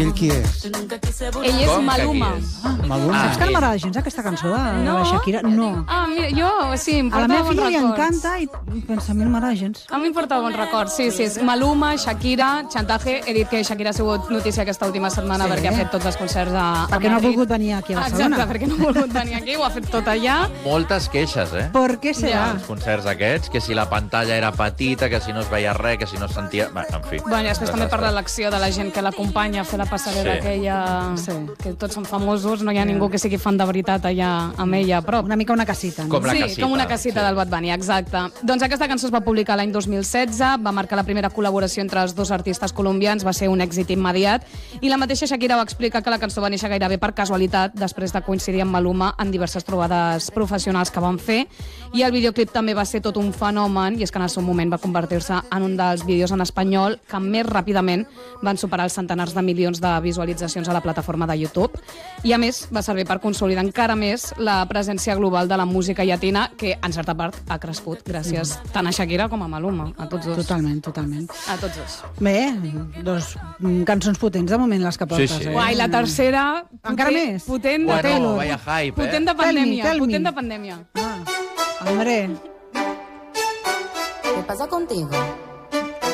I ell qui és? Ell és Com que Maluma. qui és? Maluma. Saps que no m'agrada gens aquesta cançó de la Shakira? No. Ah, mira, jo, sí, em A la porta meva bons filla li records. encanta i pensa, a mi no m'agrada gens. A mi em porta bons records, sí. És Maluma, Shakira, Chantaje. He dit que Shakira ha sigut notícia aquesta última setmana perquè ha fet tots els concerts a Perquè no ha Madrid. volgut venir aquí a Barcelona. Exacte, perquè no ha volgut venir aquí, ho ha fet tot allà. Moltes queixes, Per què serà? Els concerts aquests, que si la pantalla era petita, que si no es veia res, que si no es sentia... Bé, en fi. Bueno, i després també per l'elecció de la gent que l'acompanya a fer la passarel·la Sí. aquella... Que tots són famosos, no hi ha ningú que sigui fan de veritat allà amb ella a prop. Una mica una casita. No? Com la Sí, casita. com una casita del Bad Bunny, exacte. Doncs aquesta cançó es va publicar l'any 2016, va marcar la primera col·laboració entre els dos artistes colombians, va ser un èxit immediat, i la mateixa Shakira va explicar que la cançó va néixer gairebé per casualitat, després de coincidir amb Maluma en diverses trobades professionals que van fer, i el videoclip també va ser tot un fenomen, i és que en el seu moment va convertir-se en un dels vídeos en espanyol que més ràpidament van superar els centenars de milions de visualitzacions a la plataforma de YouTube, i a més va servir per consolidar encara més la presència global de la música llatina, que en certa part ha crescut gràcies tant a Shakira com a Maluma, a tots dos. Totalment, totalment. A tots dos. Bé, dos cançons potents de moment les que portes. Sí. Uai, la tercera... Encara més? Potent de Bueno, Taylor. vaya hype, Potent de Tell me, pandèmia. tell me. Potent de pandèmia. Hombre, ¿Qué pasa contigo?